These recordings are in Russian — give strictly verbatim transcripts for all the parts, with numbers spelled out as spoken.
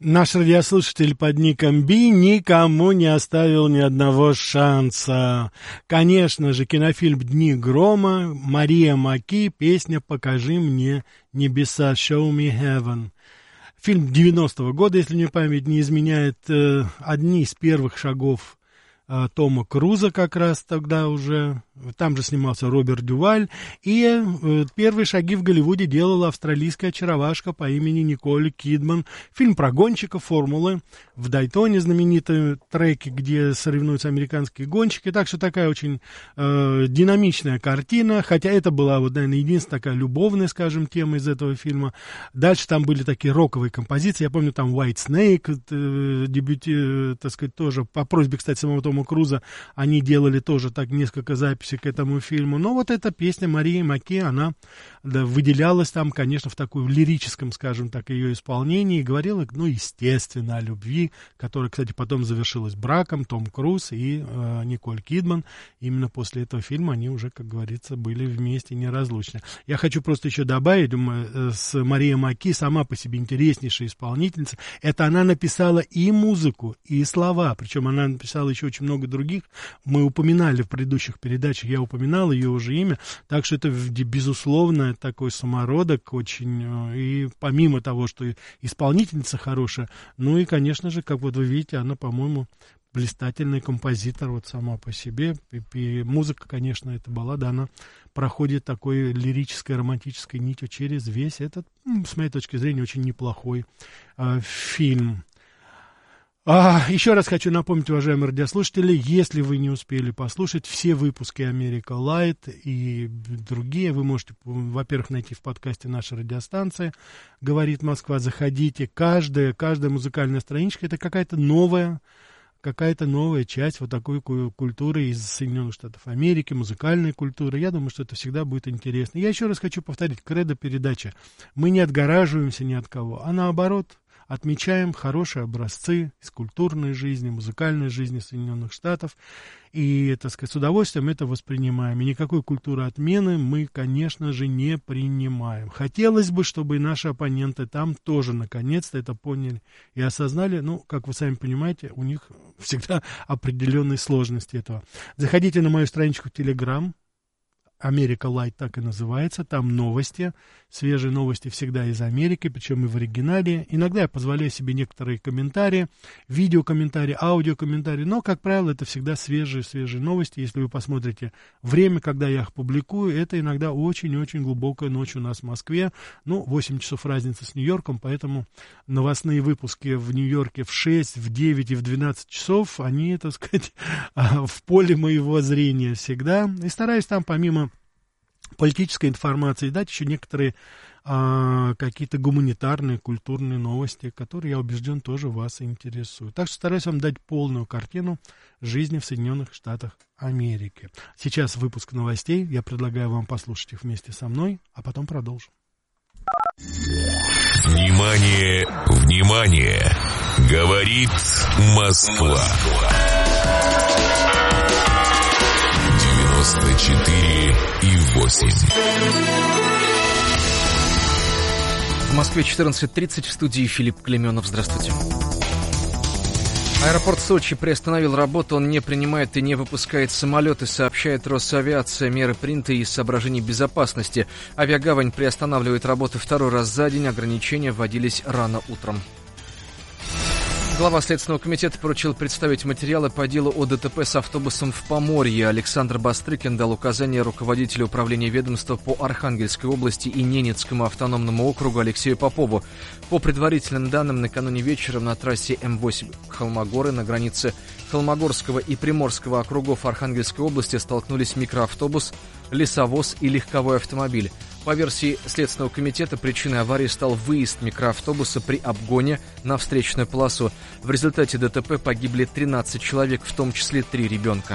Наш радиослушатель под ником Би никому не оставил ни одного шанса. Конечно же, кинофильм «Дни грома», Мария Маки, песня «Покажи мне небеса», «Show me heaven». Фильм девяностого года, если мне память не изменяет, э, одни из первых шагов э, Тома Круза как раз тогда уже. Там же снимался Роберт Дюваль. И э, первые шаги в Голливуде делала австралийская очаровашка по имени Николь Кидман. Фильм про гонщиков формулы. В Дайтоне знаменитые треки, где соревнуются американские гонщики. Так что такая очень э, динамичная картина. Хотя это была, вот, наверное, единственная такая любовная, скажем, тема из этого фильма. Дальше там были такие роковые композиции. Я помню, там White Snake, э, дебюти, э, так сказать, тоже по просьбе, кстати, самого Тома Круза, они делали тоже так несколько записей к этому фильму. Но вот эта песня Марии Маки, она да, выделялась там, конечно, в такой в лирическом, скажем так, ее исполнении. И говорила, ну, естественно, о любви, которая, кстати, потом завершилась браком. Том Круз и э, Николь Кидман. Именно после этого фильма они уже, как говорится, были вместе неразлучны. Я хочу просто еще добавить, думаю, с Марией Маки сама по себе интереснейшая исполнительница. Это она написала и музыку, и слова. Причем она написала еще очень много других. Мы упоминали в предыдущих передачах, я упоминал ее уже имя, так что это, безусловно, такой самородок очень, и помимо того, что исполнительница хорошая, ну и, конечно же, как вот вы видите, она, по-моему, блистательный композитор вот сама по себе, и, и музыка, конечно, эта баллада, она проходит такой лирической, романтической нитью через весь этот, с моей точки зрения, очень неплохой э, фильм. А, еще раз хочу напомнить, уважаемые радиослушатели, если вы не успели послушать все выпуски «Америка Лайт» и другие, вы можете, во-первых, найти в подкасте нашей радиостанции «Говорит Москва». Заходите, каждая, каждая музыкальная страничка — это какая-то новая, какая-то новая часть вот такой культуры из Соединенных Штатов Америки, музыкальной культуры. Я думаю, что это всегда будет интересно. Я еще раз хочу повторить, кредо передачи. Мы не отгораживаемся ни от кого, а наоборот, отмечаем хорошие образцы из культурной жизни, музыкальной жизни Соединенных Штатов. И, так сказать, с удовольствием это воспринимаем. И никакой культуры отмены мы, конечно же, не принимаем. Хотелось бы, чтобы и наши оппоненты там тоже наконец-то это поняли и осознали. Ну, как вы сами понимаете, у них всегда определенные сложности этого. Заходите на мою страничку в Telegram. Америка Лайт так и называется, там новости, свежие новости всегда из Америки, причем и в оригинале. Иногда я позволяю себе некоторые комментарии, видеокомментарии, аудиокомментарии, но, как правило, это всегда свежие-свежие новости. Если вы посмотрите время, когда я их публикую, это иногда очень-очень глубокая ночь у нас в Москве. Ну, восемь часов разница с Нью-Йорком, поэтому новостные выпуски в Нью-Йорке в шесть, в девять и в двенадцать часов, они, так сказать, в поле моего зрения всегда. И стараюсь там, помимо политической информации, дать еще некоторые а, какие-то гуманитарные, культурные новости, которые, я убежден, тоже вас интересуют. Так что стараюсь вам дать полную картину жизни в Соединенных Штатах Америки. Сейчас выпуск новостей. Я предлагаю вам послушать их вместе со мной, а потом продолжим. Внимание, внимание! Говорит Москва. девяносто четыре и восемь. В Москве четырнадцать тридцать, в студии Филипп Клеменов. Здравствуйте. Аэропорт Сочи приостановил работу, он не принимает и не выпускает самолеты, сообщает Росавиация. Меры приняты из соображений безопасности. Авиагавань приостанавливает работу второй раз за день, ограничения вводились рано утром. Глава Следственного комитета поручил представить материалы по делу о ДТП с автобусом в Поморье. Александр Бастрыкин дал указание руководителю управления ведомства по Архангельской области и Ненецкому автономному округу Алексею Попову. По предварительным данным, накануне вечером на трассе эм восемь Холмогоры на границе Холмогорского и Приморского округов Архангельской области столкнулись микроавтобус, лесовоз и легковой автомобиль. По версии Следственного комитета, причиной аварии стал выезд микроавтобуса при обгоне на встречную полосу. В результате ДТП погибли тринадцать человек, в том числе три ребенка.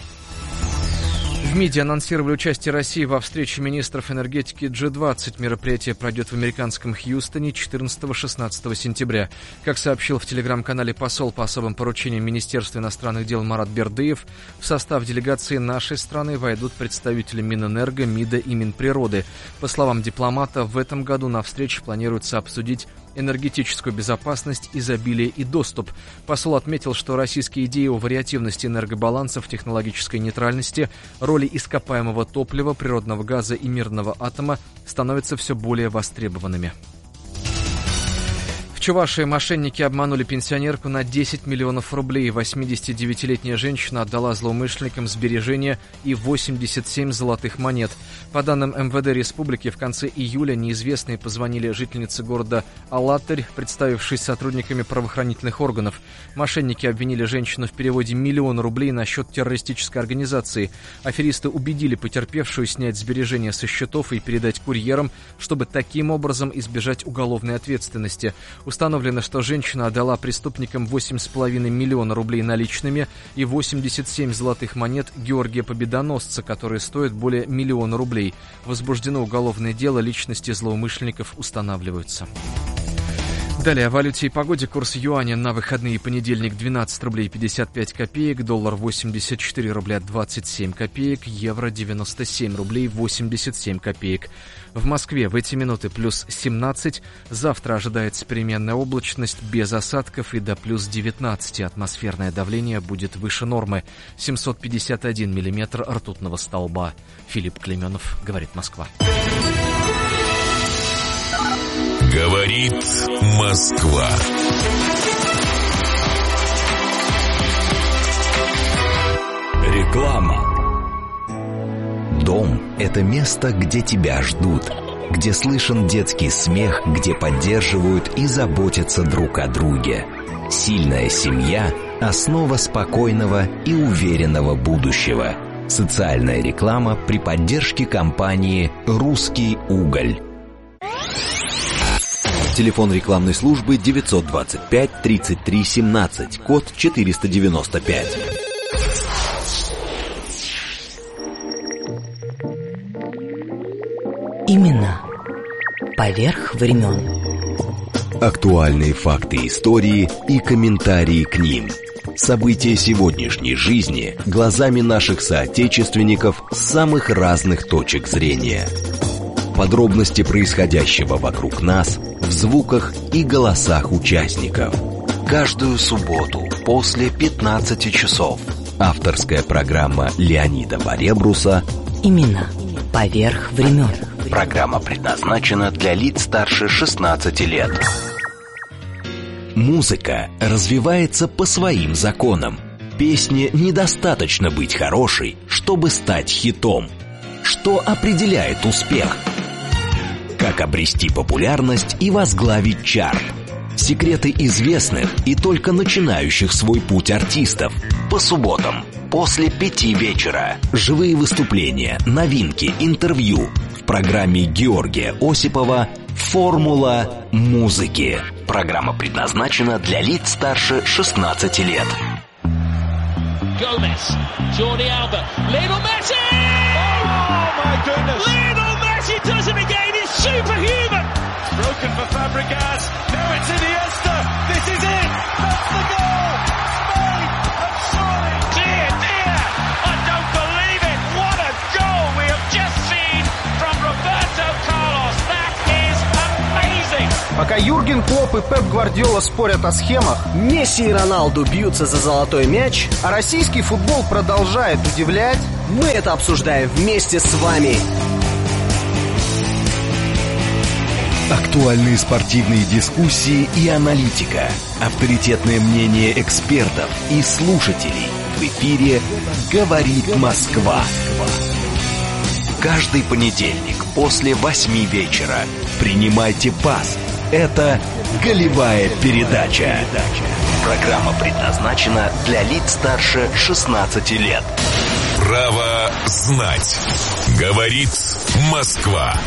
В МИДе анонсировали участие России во встрече министров энергетики джи двадцать. Мероприятие пройдет в американском Хьюстоне четырнадцатого-шестнадцатого сентября. Как сообщил в телеграм-канале посол по особым поручениям Министерства иностранных дел Марат Бердыев, в состав делегации нашей страны войдут представители Минэнерго, МИДа и Минприроды. По словам дипломата, в этом году на встрече планируется обсудить энергетическую безопасность, изобилие и доступ. Посол отметил, что российские идеи о вариативности энергобалансов, технологической нейтральности, роли ископаемого топлива, природного газа и мирного атома становятся все более востребованными. В Чувашии мошенники обманули пенсионерку на десять миллионов рублей. восьмидесятидевятилетняя женщина отдала злоумышленникам сбережения и восемьдесят семь золотых монет. По данным эм вэ дэ республики, в конце июля неизвестные позвонили жительнице города Алатырь, представившись сотрудниками правоохранительных органов. Мошенники обвинили женщину в переводе миллиона рублей на счет террористической организации. Аферисты убедили потерпевшую снять сбережения со счетов и передать курьерам, чтобы таким образом избежать уголовной ответственности. Установлено, что женщина отдала преступникам восемь с половиной миллиона рублей наличными и восемьдесят семь золотых монет Георгия Победоносца, которые стоят более миллиона рублей. Возбуждено уголовное дело, личности злоумышленников устанавливаются. Далее о валюте и погоде. Курс юаня на выходные: понедельник двенадцать рублей пятьдесят пять копеек, доллар восемьдесят четыре рубля двадцать семь копеек, евро девяносто семь рублей восемьдесят семь копеек. В Москве в эти минуты плюс семнадцать. Завтра ожидается переменная облачность без осадков и до плюс девятнадцать. Атмосферное давление будет выше нормы. семьсот пятьдесят один миллиметр ртутного столба. Филипп Клеменов, говорит Москва. Говорит Москва. Реклама. Дом – это место, где тебя ждут, где слышен детский смех, где поддерживают и заботятся друг о друге. Сильная семья – основа спокойного и уверенного будущего. Социальная реклама при поддержке компании «Русский уголь». Телефон рекламной службы девятьсот двадцать пять тридцать три семнадцать, код четыреста девяносто пять. Имена поверх времен. Актуальные факты истории и комментарии к ним. События сегодняшней жизни глазами наших соотечественников с самых разных точек зрения. Подробности происходящего вокруг нас в звуках и голосах участников. Каждую субботу после пятнадцати часов. Авторская программа Леонида Баребруса Имена поверх времен. Программа предназначена для лиц старше шестнадцати лет. Музыка развивается по своим законам. Песне недостаточно быть хорошей, чтобы стать хитом. Что определяет успех? Как обрести популярность и возглавить чарт? Секреты известных и только начинающих свой путь артистов. По субботам после пяти вечера. Живые выступления, новинки, интервью в программе Георгия Осипова «Формула музыки». Программа предназначена для лиц старше шестнадцати лет. Gomez, Jordi Alba, Lionel Messi! Oh my goodness! Lionel Messi does it again! It's superhuman! Broken for Fabregas. Now it's Iniesta. This is it. That's the goal. Spain have scored. Dear, dear, I don't believe it. What a goal we have just seen from Roberto Carlos. That is amazing. Пока Юрген Клопп и Пеп Гвардиола спорят о схемах, Месси и Роналду бьются за золотой мяч, а российский футбол продолжает удивлять, мы это обсуждаем вместе с вами. Актуальные спортивные дискуссии и аналитика. Авторитетное мнение экспертов и слушателей. В эфире «Говорит Москва». Каждый понедельник после восьми вечера. Принимайте пас. Это «Голевая передача». Программа предназначена для лиц старше шестнадцати лет. Право знать. Говорит Москва.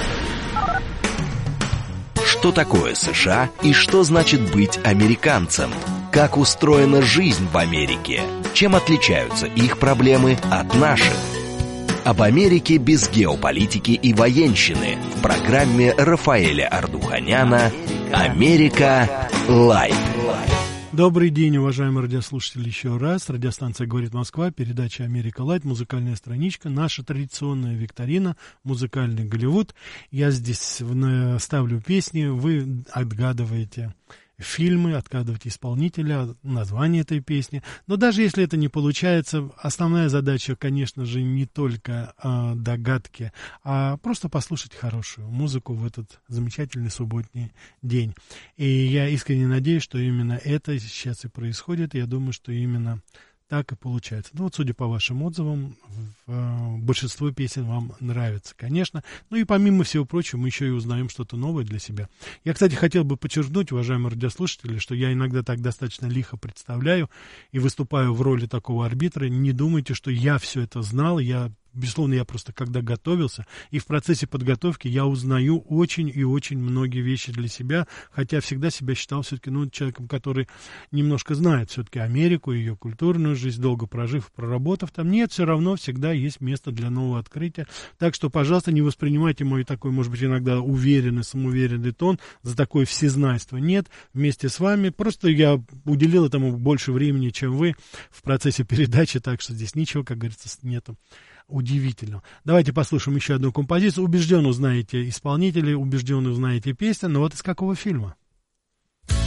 Что такое США и что значит быть американцем? Как устроена жизнь в Америке? Чем отличаются их проблемы от наших? Об Америке без геополитики и военщины в программе Рафаэля Ардуханяна «Америка Лайв». Добрый день, уважаемые радиослушатели, еще раз. Радиостанция «Говорит Москва», передача «Америка Лайт», музыкальная страничка, наша традиционная викторина, музыкальный Голливуд. Я здесь ставлю песни, вы отгадываете фильмы, отгадываете исполнителя, название этой песни. Но даже если это не получается, основная задача, конечно же, не только э, догадки, а просто послушать хорошую музыку в этот замечательный субботний день. И я искренне надеюсь, что именно это сейчас и происходит. Я думаю, что именно так и получается. Ну вот, судя по вашим отзывам, в, э, большинство песен вам нравится, конечно. Ну и помимо всего прочего, мы еще и узнаем что-то новое для себя. Я, кстати, хотел бы подчеркнуть, уважаемые радиослушатели, что я иногда так достаточно лихо представляю и выступаю в роли такого арбитра. Не думайте, что я все это знал, я... Безусловно, я просто когда готовился, и в процессе подготовки я узнаю очень и очень многие вещи для себя, хотя всегда себя считал все-таки ну, человеком, который немножко знает все-таки Америку, ее культурную жизнь, долго прожив, проработав там. Нет, все равно всегда есть место для нового открытия. Так что, пожалуйста, не воспринимайте мой такой, может быть, иногда уверенный, самоуверенный тон за такое всезнайство. Нет, вместе с вами. Просто я уделил этому больше времени, чем вы в процессе передачи, так что здесь ничего, как говорится, нету удивительно. Давайте послушаем еще одну композицию. Убежден, узнаете исполнителей, убежден, узнаете песню. Но вот из какого фильма?